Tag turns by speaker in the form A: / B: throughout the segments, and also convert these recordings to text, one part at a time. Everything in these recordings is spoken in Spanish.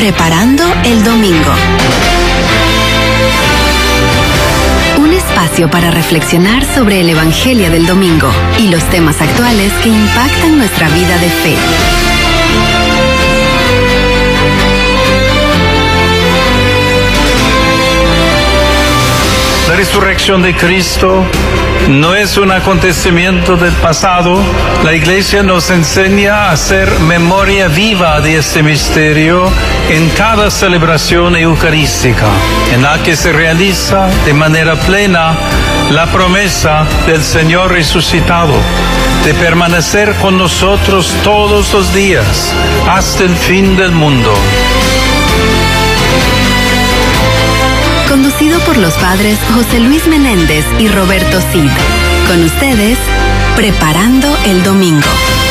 A: Preparando el domingo. Un espacio para reflexionar sobre el Evangelio del domingo y los temas actuales que impactan nuestra vida de fe.
B: La resurrección de Cristo no es un acontecimiento del pasado. La Iglesia nos enseña a hacer memoria viva de este misterio en cada celebración eucarística, en la que se realiza de manera plena la promesa del Señor resucitado de permanecer con nosotros todos los días hasta el fin del mundo.
A: Conducido por los padres José Luis Menéndez y Roberto Cid. Con ustedes, Preparando el Domingo.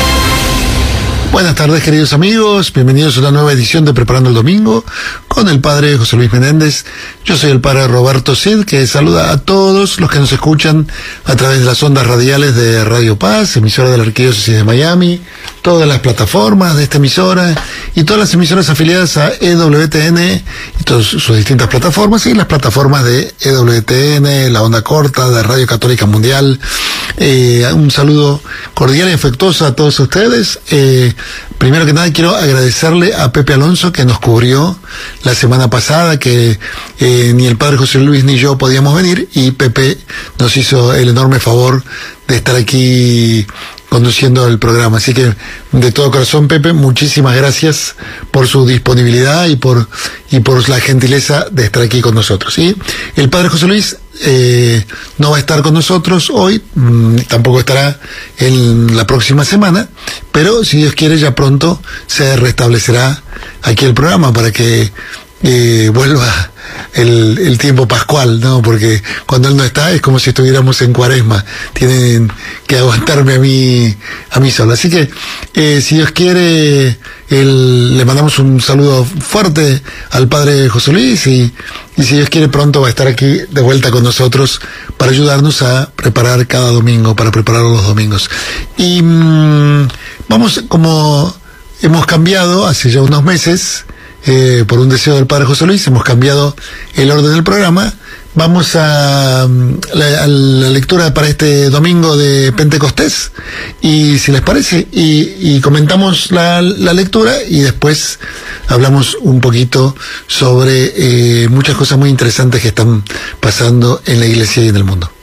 C: Buenas tardes, queridos amigos. Bienvenidos a una nueva edición de Preparando el Domingo con el padre José Luis Menéndez. Yo soy el padre Roberto Cid, que saluda a todos los que nos escuchan a través de las ondas radiales de Radio Paz, emisora de la Arquidiócesis de Miami, todas las plataformas de esta emisora y todas las emisoras afiliadas a EWTN y todas sus distintas plataformas, y las plataformas de EWTN, la onda corta de Radio Católica Mundial. Un saludo cordial y afectuoso a todos ustedes. Primero que nada quiero agradecerle a Pepe Alonso, que nos cubrió la semana pasada, que ni el padre José Luis ni yo podíamos venir, y Pepe nos hizo el enorme favor de estar aquí conduciendo el programa. Así que de todo corazón, Pepe, muchísimas gracias por su disponibilidad y por la gentileza de estar aquí con nosotros. ¿Sí? El padre José Luis no va a estar con nosotros hoy, tampoco estará en la próxima semana, pero si Dios quiere ya pronto se restablecerá aquí el programa para que vuelva el tiempo pascual, ¿no? Porque cuando él no está es como si estuviéramos en Cuaresma. Tienen que aguantarme a mí solo. Así que, si Dios quiere, le mandamos un saludo fuerte al padre José Luis, y si Dios quiere pronto va a estar aquí de vuelta con nosotros para ayudarnos a preparar cada domingo, para preparar los domingos. Y vamos, como hemos cambiado hace ya unos meses, por un deseo del padre José Luis, hemos cambiado el orden del programa. Vamos a la lectura para este domingo de Pentecostés, y si les parece, y comentamos la lectura, y después hablamos un poquito sobre muchas cosas muy interesantes que están pasando en la Iglesia y en el mundo.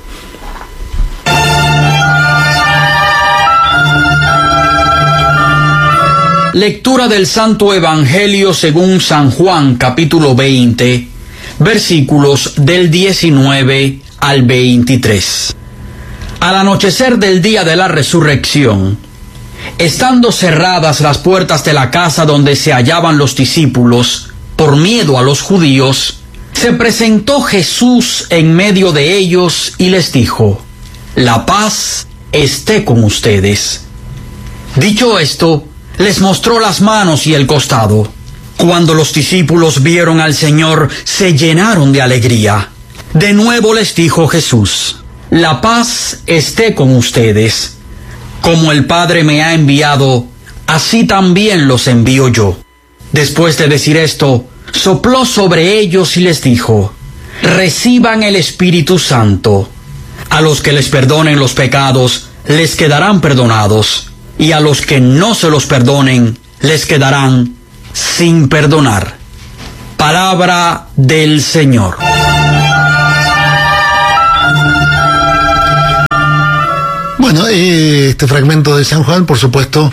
D: Lectura del Santo Evangelio según San Juan, capítulo 20, versículos del 19 al 23. Al anochecer del día de la resurrección, estando cerradas las puertas de la casa donde se hallaban los discípulos, por miedo a los judíos, se presentó Jesús en medio de ellos y les dijo: «La paz esté con ustedes». Dicho esto, les mostró las manos y el costado. Cuando los discípulos vieron al Señor, se llenaron de alegría. De nuevo les dijo Jesús: «La paz esté con ustedes. Como el Padre me ha enviado, así también los envío yo». Después de decir esto, sopló sobre ellos y les dijo: «Reciban el Espíritu Santo. A los que les perdonen los pecados, les quedarán perdonados, y a los que no se los perdonen, les quedarán sin perdonar». Palabra del Señor.
C: Bueno, este fragmento de San Juan, por supuesto,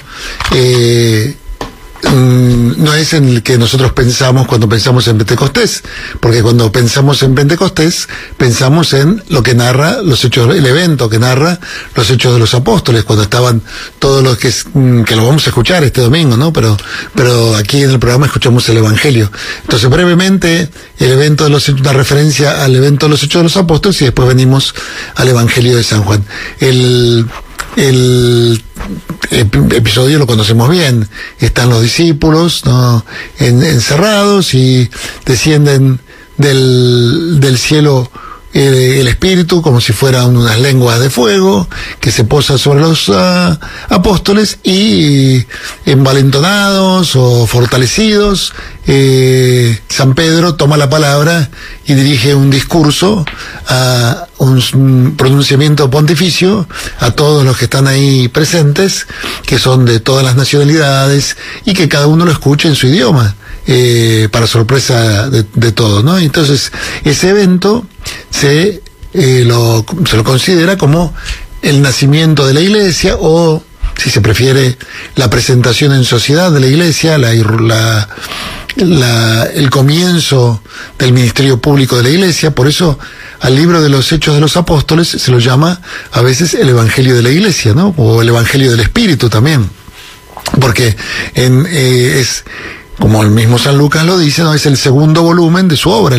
C: no es en el que nosotros pensamos cuando pensamos en Pentecostés, porque cuando pensamos en Pentecostés pensamos en lo que narra los hechos, el evento que narra los hechos de los apóstoles, cuando estaban todos los que lo vamos a escuchar este domingo, ¿no? Pero aquí en el programa escuchamos el Evangelio. Entonces, brevemente, el evento de los hechos, una referencia al evento de los hechos de los apóstoles, y después venimos al Evangelio de San Juan. El episodio lo conocemos bien. Están los discípulos, ¿no?, encerrados, y descienden del cielo el Espíritu como si fueran unas lenguas de fuego que se posa sobre los apóstoles y envalentonados o fortalecidos, San Pedro toma la palabra y dirige un discurso, a un pronunciamiento pontificio a todos los que están ahí presentes, que son de todas las nacionalidades, y que cada uno lo escuche en su idioma, para sorpresa de todos, ¿no? Entonces, ese evento se lo considera como el nacimiento de la Iglesia, o, si se prefiere, la presentación en sociedad de la Iglesia, el comienzo del ministerio público de la Iglesia. Por eso al libro de los Hechos de los Apóstoles se lo llama a veces el Evangelio de la Iglesia, ¿no? O el Evangelio del Espíritu también, porque es, como el mismo San Lucas lo dice, ¿no? Es el segundo volumen de su obra.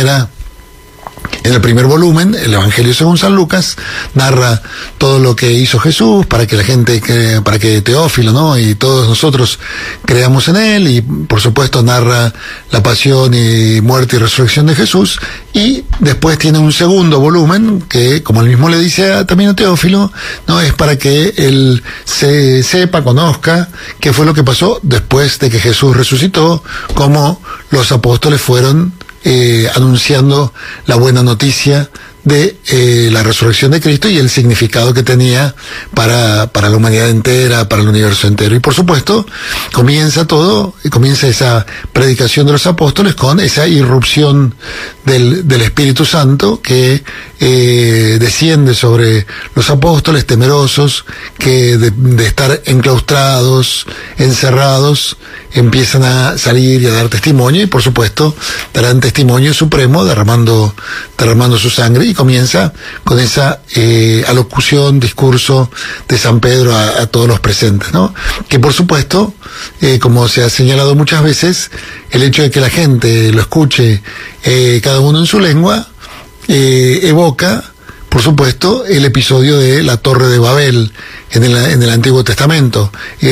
C: En el primer volumen, el Evangelio según San Lucas, narra todo lo que hizo Jesús para que la gente, para que Teófilo, ¿no? Y todos nosotros creamos en él, y por supuesto narra la pasión y muerte y resurrección de Jesús. Y después tiene un segundo volumen que, como él mismo le dice también a Teófilo, ¿no? Es para que él conozca qué fue lo que pasó después de que Jesús resucitó, cómo los apóstoles fueron anunciando la buena noticia de la resurrección de Cristo y el significado que tenía para la humanidad entera, para el universo entero. Y por supuesto, comienza esa predicación de los apóstoles con esa irrupción del Espíritu Santo que desciende sobre los apóstoles temerosos, que de estar enclaustrados, encerrados, empiezan a salir y a dar testimonio, y por supuesto darán testimonio supremo derramando su sangre, y comienza con esa alocución, discurso de San Pedro a todos los presentes, ¿no? Que por supuesto, como se ha señalado muchas veces, el hecho de que la gente lo escuche cada uno en su lengua evoca, por supuesto, el episodio de la Torre de Babel en el Antiguo Testamento,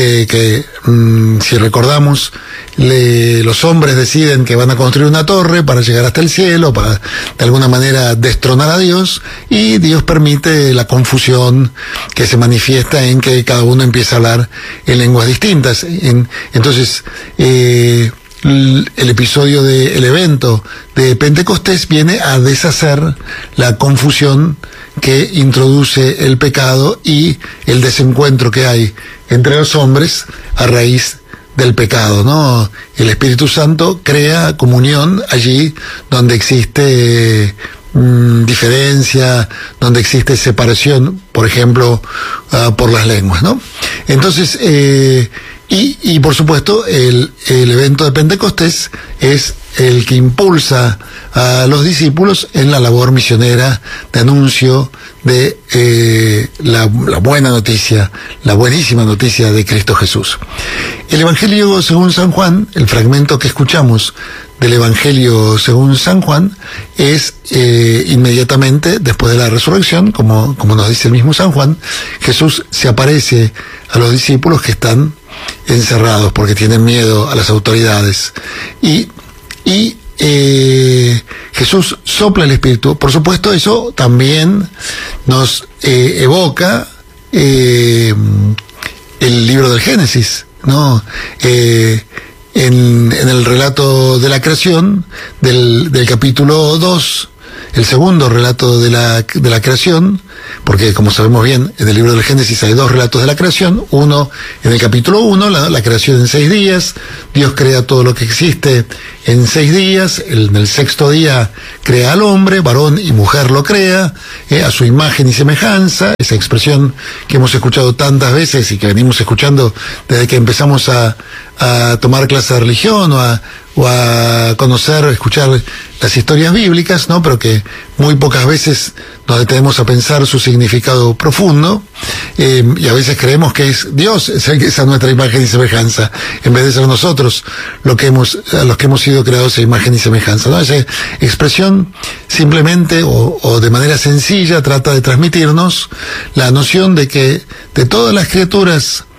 C: si recordamos, los hombres deciden que van a construir una torre para llegar hasta el cielo, para de alguna manera destronar a Dios, y Dios permite la confusión que se manifiesta en que cada uno empieza a hablar en lenguas distintas. Entonces, el episodio el evento de Pentecostés viene a deshacer la confusión que introduce el pecado y el desencuentro que hay entre los hombres a raíz del pecado, ¿no? El Espíritu Santo crea comunión allí donde existe diferencia, donde existe separación, por ejemplo, por las lenguas, ¿no? Entonces, y por supuesto, el evento de Pentecostés es el que impulsa a los discípulos en la labor misionera de anuncio de la buena noticia, la buenísima noticia de Cristo Jesús. El Evangelio según San Juan, el fragmento que escuchamos del Evangelio según San Juan, es inmediatamente después de la resurrección, como nos dice el mismo San Juan. Jesús se aparece a los discípulos que están encerrados porque tienen miedo a las autoridades, y Jesús sopla el Espíritu. Por supuesto, eso también nos evoca el libro del Génesis, ¿no? En el relato de la creación del capítulo 2, el segundo relato de la creación, porque como sabemos bien, en el libro del Génesis hay dos relatos de la creación. Uno, en el capítulo 1, la creación en 6 días, Dios crea todo lo que existe en 6 días, en el sexto día crea al hombre, varón y mujer lo crea, a su imagen y semejanza, esa expresión que hemos escuchado tantas veces y que venimos escuchando desde que empezamos a tomar clase de religión o a conocer, escuchar las historias bíblicas, ¿no? Pero que muy pocas veces nos detenemos a pensar su significado profundo, y a veces creemos que es Dios esa nuestra imagen y semejanza, en vez de ser nosotros los que hemos sido creados a imagen y semejanza, ¿no? Esa expresión simplemente o de manera sencilla trata de transmitirnos la noción de que de todas las criaturas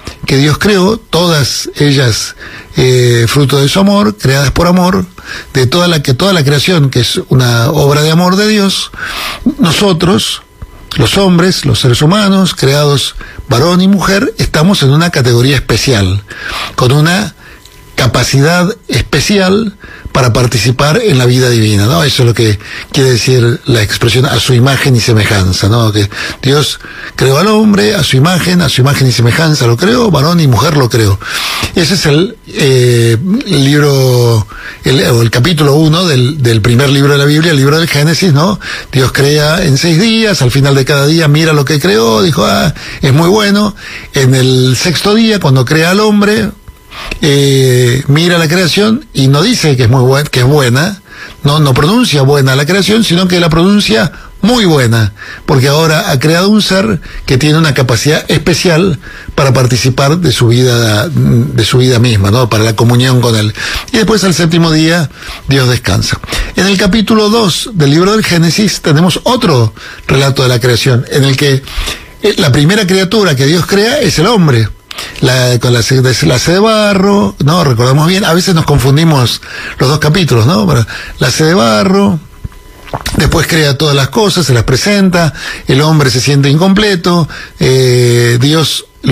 C: que Dios creó, todas ellas fruto de su amor, creadas por amor, de toda la creación, que es una obra de amor de Dios. Nosotros, los hombres, los seres humanos, creados varón y mujer, estamos en una categoría especial, con una capacidad especial para participar en la vida divina, ¿no? Eso es lo que quiere decir la expresión a su imagen y semejanza, ¿no? Que Dios creó al hombre a su imagen y semejanza lo creó, varón y mujer lo creó. Ese es el libro, el capítulo 1 del primer libro de la Biblia, el libro del Génesis, ¿no? Dios crea en 6 días, al final de cada día mira lo que creó, dijo, es muy bueno. En el 6º día, cuando crea al hombre, mira la creación y no dice que es que es buena, no pronuncia buena la creación, sino que la pronuncia muy buena, porque ahora ha creado un ser que tiene una capacidad especial para participar de su vida misma, ¿no? Para la comunión con él. Y después al 7º día Dios descansa. En el capítulo 2 del libro del Génesis tenemos otro relato de la creación, en el que la primera criatura que Dios crea es el hombre. Con la hace de barro, ¿no? Recordamos bien, a veces nos confundimos los dos capítulos, ¿no? Pero la hace de barro, después crea todas las cosas, se las presenta, el hombre se siente incompleto, Dios le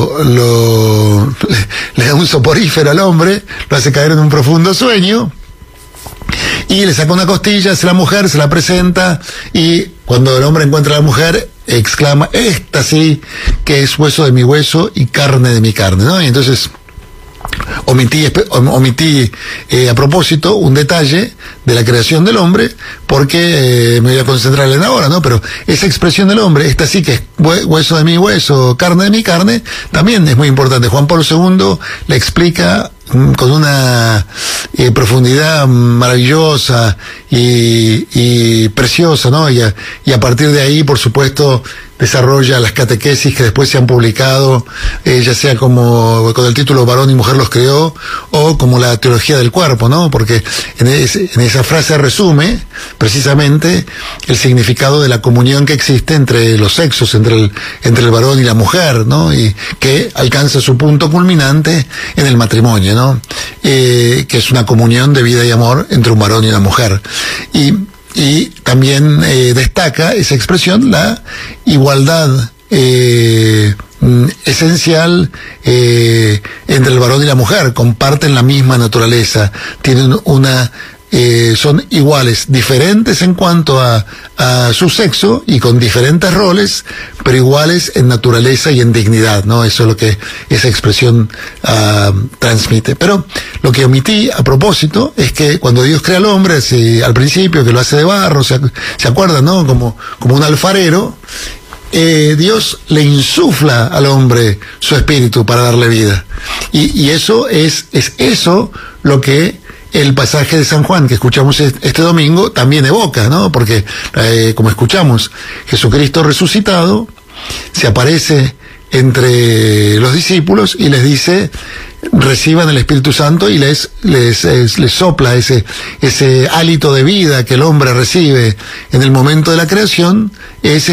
C: da un soporífero al hombre, lo hace caer en un profundo sueño, y le saca una costilla, hace la mujer, se la presenta, y cuando el hombre encuentra a la mujer, exclama, esta sí, que es hueso de mi hueso y carne de mi carne, ¿no? Y entonces omití a propósito un detalle de la creación del hombre, porque me voy a concentrar en ahora, ¿no? Pero esa expresión del hombre, esta sí que es hueso de mi hueso, carne de mi carne, también es muy importante. Juan Pablo II le explica con una profundidad maravillosa y preciosa, ¿no? Y a partir de ahí, por supuesto, desarrolla las catequesis que después se han publicado, ya sea como con el título Varón y Mujer los creó, o como la teología del cuerpo, ¿no? Porque en esa frase resume precisamente el significado de la comunión que existe entre los sexos, entre el varón y la mujer, ¿no? Y que alcanza su punto culminante en el matrimonio, ¿no? Que es una comunión de vida y amor entre un varón y una mujer. Y también destaca esa expresión la igualdad esencial entre el varón y la mujer. Comparten la misma naturaleza, tienen son iguales, diferentes en cuanto a su sexo y con diferentes roles, pero iguales en naturaleza y en dignidad, ¿no? Eso es lo que esa expresión transmite. Pero lo que omití a propósito es que cuando Dios crea al hombre, al principio que lo hace de barro, ¿se acuerdan, no? Como un alfarero, Dios le insufla al hombre su espíritu para darle vida. Y eso es eso lo que el pasaje de San Juan que escuchamos este domingo también evoca, ¿no? Porque, como escuchamos, Jesucristo resucitado se aparece entre los discípulos y les dice, reciban el Espíritu Santo, y les sopla ese hálito de vida que el hombre recibe en el momento de la creación, es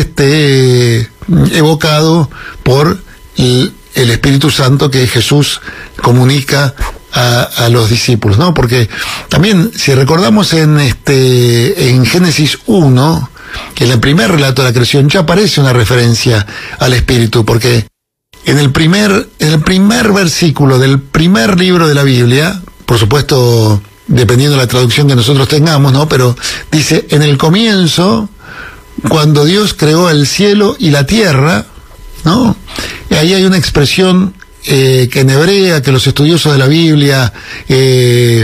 C: evocado por el Espíritu Santo que Jesús comunica a los discípulos, ¿no? Porque también, si recordamos en Génesis 1, que en el primer relato de la creación ya aparece una referencia al Espíritu, porque en el primer versículo del primer libro de la Biblia, por supuesto, dependiendo de la traducción que nosotros tengamos, ¿no? Pero dice, en el comienzo, cuando Dios creó el cielo y la tierra, ¿no? Y ahí hay una expresión que en hebrea, que los estudiosos de la Biblia y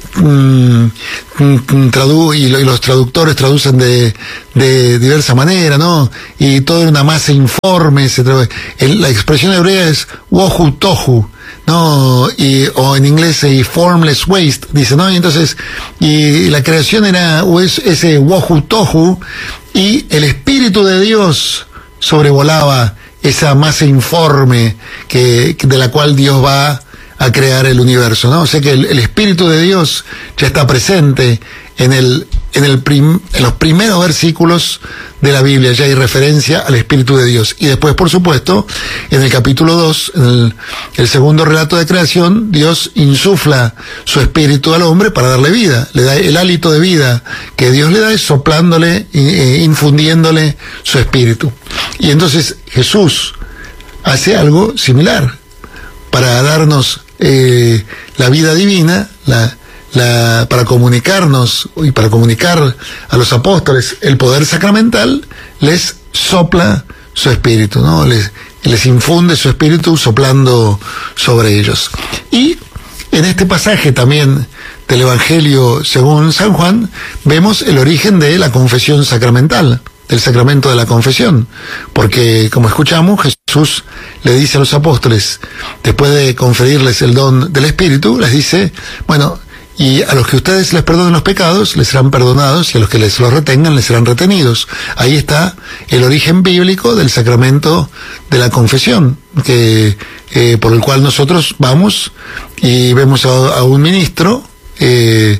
C: los traductores traducen de diversa manera, ¿no? Y todo era una masa informe. La expresión hebrea es wohu tohu, ¿no? O en inglés formless waste, dice, ¿no? Y entonces, y la creación era ese wohu tohu, y el Espíritu de Dios sobrevolaba esa masa informe de la cual Dios va a crear el universo, ¿no? O sea que el Espíritu de Dios ya está presente en los primeros versículos de la Biblia, ya hay referencia al Espíritu de Dios. Y después, por supuesto, en el capítulo 2, en el segundo relato de creación, Dios insufla su Espíritu al hombre para darle vida. Le da el hálito de vida que Dios le da, es soplándole, infundiéndole su Espíritu. Y entonces Jesús hace algo similar para darnos la vida divina, para comunicarnos y para comunicar a los apóstoles el poder sacramental, les sopla su Espíritu, ¿no? Les infunde su Espíritu soplando sobre ellos. Y en este pasaje también del Evangelio según San Juan, vemos el origen de la confesión sacramental, del sacramento de la confesión, porque como escuchamos, Jesús le dice a los apóstoles, después de conferirles el don del Espíritu, les dice, bueno, y a los que ustedes les perdonen los pecados, les serán perdonados, y a los que les los retengan, les serán retenidos. Ahí está el origen bíblico del sacramento de la confesión, por el cual nosotros vamos y vemos a un ministro que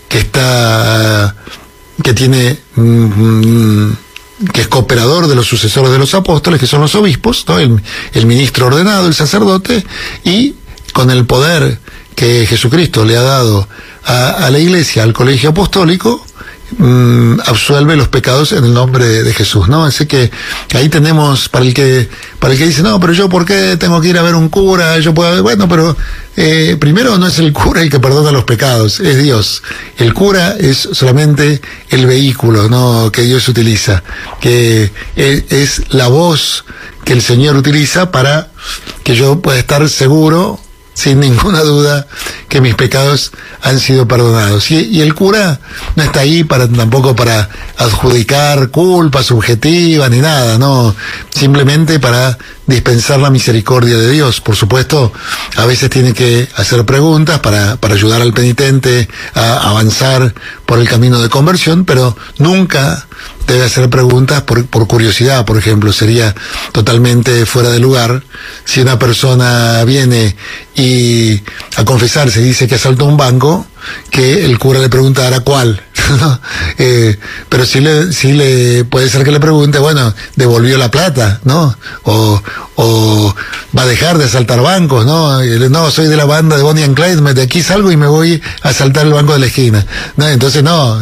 C: es cooperador de los sucesores de los apóstoles, que son los obispos, ¿no? El ministro ordenado, el sacerdote, y con el poder que Jesucristo le ha dado a la Iglesia, al colegio apostólico, absuelve los pecados en el nombre de Jesús, ¿no? Así que ahí tenemos, para el que dice, no, pero yo ¿por qué tengo que ir a ver un cura? Yo puedo, bueno, pero primero no es el cura el que perdona los pecados, es Dios. El cura es solamente el vehículo, ¿no?, que Dios utiliza, que es la voz que el Señor utiliza para que yo pueda estar seguro, sin ninguna duda, que mis pecados han sido perdonados. Y el cura no está ahí tampoco para adjudicar culpa subjetiva ni nada, no, simplemente para dispensar la misericordia de Dios. Por supuesto, a veces tiene que hacer preguntas para ayudar al penitente a avanzar por el camino de conversión, pero nunca debe hacer preguntas por curiosidad. Por ejemplo, sería totalmente fuera de lugar si una persona viene y a confesarse y dice que asaltó un banco, que el cura le preguntara cuál, ¿no? Pero sí le puede ser que le pregunte, bueno, ¿devolvió la plata, no? O va a dejar de asaltar bancos, ¿no? No, soy de la banda de Bonnie and Clyde, de aquí salgo y me voy a asaltar el banco de la esquina, ¿no? Entonces no,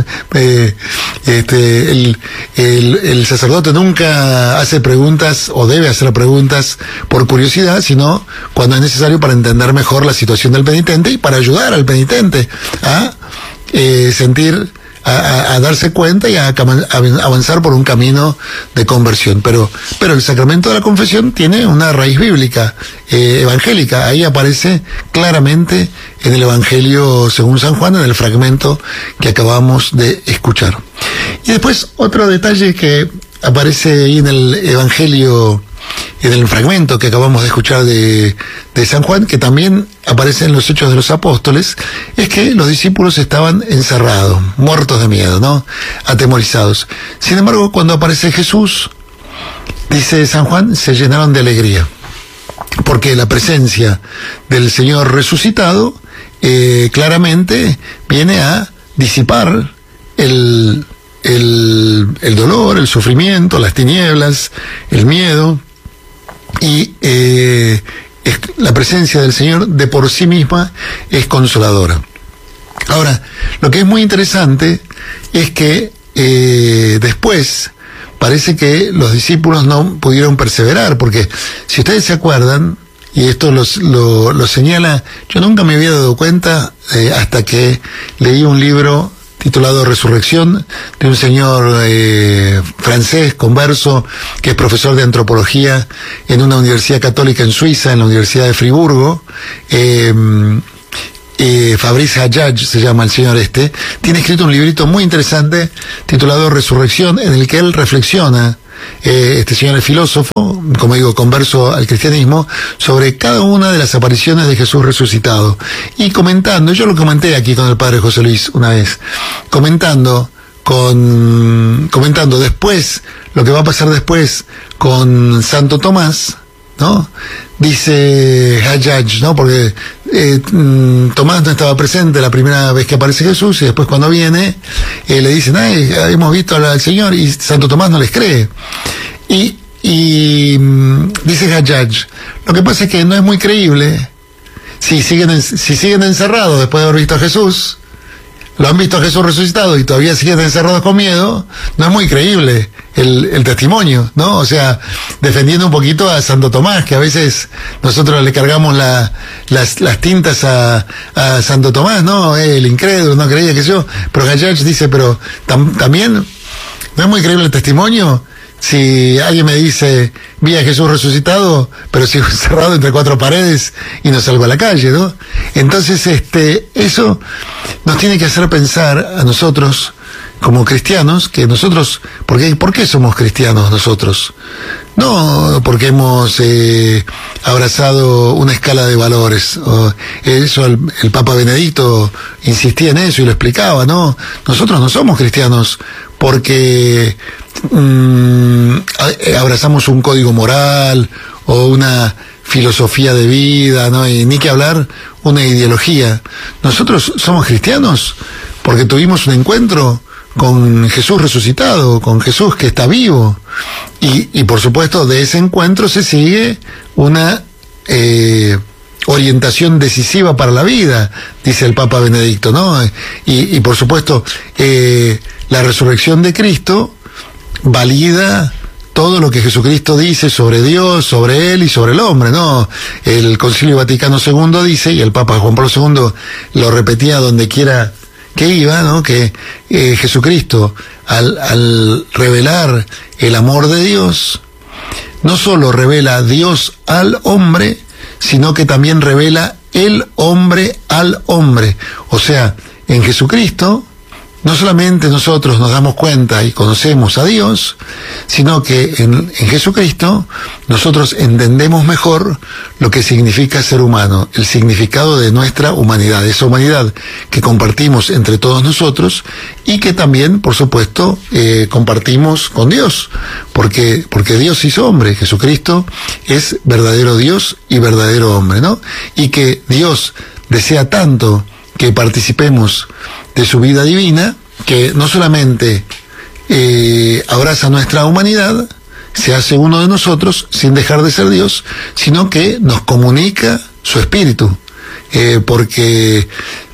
C: el sacerdote nunca hace preguntas o debe hacer preguntas por curiosidad, sino cuando es necesario para entender mejor la situación del penitente y para ayudar al penitente a darse cuenta y a avanzar por un camino de conversión. Pero el sacramento de la confesión tiene una raíz bíblica, evangélica. Ahí aparece claramente en el Evangelio según San Juan, en el fragmento que acabamos de escuchar. Y después otro detalle que aparece ahí en el Evangelio, en el fragmento que acabamos de escuchar de San Juan, que también aparece en los Hechos de los Apóstoles, es que los discípulos estaban encerrados, muertos de miedo, ¿no?, atemorizados. Sin embargo, cuando aparece Jesús, dice San Juan, se llenaron de alegría, porque la presencia del Señor resucitado claramente viene a disipar el dolor, el sufrimiento, las tinieblas, el miedo. Y la presencia del Señor de por sí misma es consoladora. Ahora, lo que es muy interesante es que después parece que los discípulos no pudieron perseverar, porque si ustedes se acuerdan, y esto lo señala, yo nunca me había dado cuenta hasta que leí un libro titulado Resurrección, de un señor francés, converso, que es profesor de antropología en una universidad católica en Suiza, en la Universidad de Friburgo. Fabrice Hajjaj se llama el señor tiene escrito un librito muy interesante titulado Resurrección, en el que él reflexiona, este señor es filósofo, como digo, converso al cristianismo, sobre cada una de las apariciones de Jesús resucitado. Y comentando, yo lo comenté aquí con el padre José Luis una vez, comentando después, lo que va a pasar después con Santo Tomás, ¿no? Dice Hajjaj, ¿no? Porque Tomás no estaba presente la primera vez que aparece Jesús, y después cuando viene, le dicen, hemos visto al Señor, y Santo Tomás no les cree. Y dice Hajjaj, lo que pasa es que no es muy creíble si siguen encerrados después de haber visto a Jesús, lo han visto a Jesús resucitado y todavía siguen encerrados con miedo, no es muy creíble el testimonio, ¿no? O sea, defendiendo un poquito a Santo Tomás, que a veces nosotros le cargamos las tintas a Santo Tomás, ¿no? El incrédulo, no creía que yo, pero Hajjaj dice, pero también no es muy creíble el testimonio. Si alguien me dice, vi a Jesús resucitado, pero sigo encerrado entre cuatro paredes y no salgo a la calle, ¿no? Entonces, eso nos tiene que hacer pensar a nosotros, como cristianos, que nosotros, ¿por qué somos cristianos nosotros? No porque hemos abrazado una escala de valores. Eso el Papa Benedicto insistía en eso y lo explicaba, ¿no? Nosotros no somos cristianos porque abrazamos un código moral o una filosofía de vida, ¿no? Y ni que hablar una ideología. Nosotros somos cristianos porque tuvimos un encuentro con Jesús resucitado, con Jesús que está vivo, y por supuesto de ese encuentro se sigue una orientación decisiva para la vida, dice el Papa Benedicto, ¿no? Y por supuesto la resurrección de Cristo valida todo lo que Jesucristo dice sobre Dios, sobre Él y sobre el hombre, ¿no? El Concilio Vaticano II dice, y el Papa Juan Pablo II lo repetía donde quiera que iba, ¿no? Que Jesucristo, al revelar el amor de Dios, no solo revela a Dios al hombre, sino que también revela el hombre al hombre. O sea, en Jesucristo, no solamente nosotros nos damos cuenta y conocemos a Dios, sino que en Jesucristo nosotros entendemos mejor lo que significa ser humano, el significado de nuestra humanidad, esa humanidad que compartimos entre todos nosotros y que también, por supuesto, compartimos con Dios, porque Dios hizo hombre, Jesucristo es verdadero Dios y verdadero hombre, ¿no? Y que Dios desea tanto que participemos de su vida divina, que no solamente abraza nuestra humanidad, se hace uno de nosotros sin dejar de ser Dios, sino que nos comunica su espíritu, porque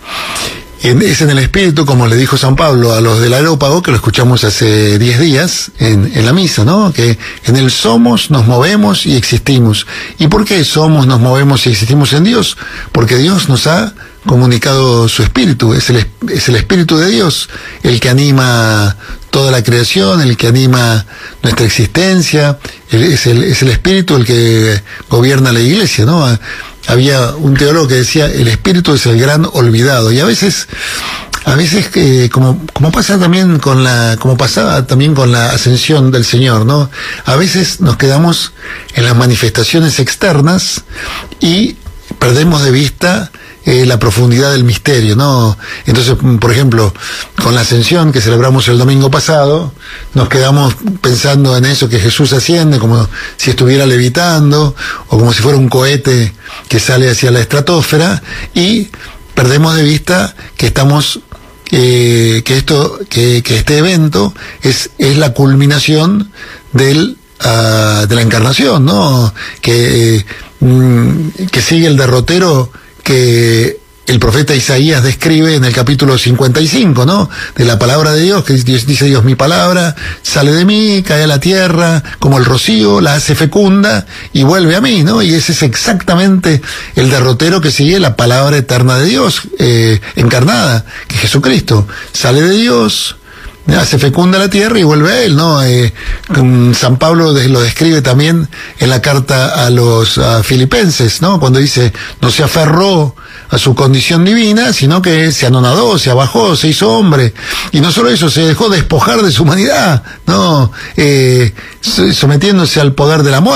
C: es en el espíritu, como le dijo San Pablo a los del Areópago, que lo escuchamos hace 10 días en la misa, ¿no? Que en él somos, nos movemos y existimos. ¿Y por qué somos, nos movemos y existimos en Dios? Porque Dios nos ha comunicado su espíritu, es el espíritu de Dios el que anima toda la creación, el que anima nuestra existencia, es el espíritu el que gobierna la iglesia, ¿no? Había un teólogo que decía, el espíritu es el gran olvidado, y a veces como pasaba también con la ascensión del Señor, ¿no? A veces nos quedamos en las manifestaciones externas y perdemos de vista la profundidad del misterio, ¿no? Entonces, por ejemplo, con la ascensión que celebramos el domingo pasado, nos quedamos pensando en eso, que Jesús asciende como si estuviera levitando o como si fuera un cohete que sale hacia la estratosfera, y perdemos de vista que estamos que este evento es la culminación de la encarnación, ¿no? Que sigue el derrotero que el profeta Isaías describe en el capítulo 55, ¿no? De la palabra de Dios, que dice Dios, mi palabra sale de mí, cae a la tierra como el rocío, la hace fecunda y vuelve a mí, ¿no? Y ese es exactamente el derrotero que sigue la palabra eterna de Dios, encarnada, que Jesucristo sale de Dios, hace fecunda la tierra y vuelve a él, ¿no? San Pablo lo describe también en la carta a los filipenses, ¿no? Cuando dice, no se aferró a su condición divina, sino que se anonadó, se abajó, se hizo hombre. Y no solo eso, se dejó despojar de su humanidad, ¿no? Sometiéndose al poder de la muerte.